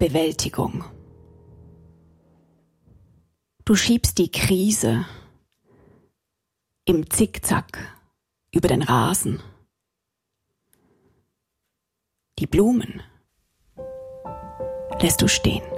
Bewältigung. Du schiebst die Krise im Zickzack über den Rasen. Die Blumen lässt du stehen.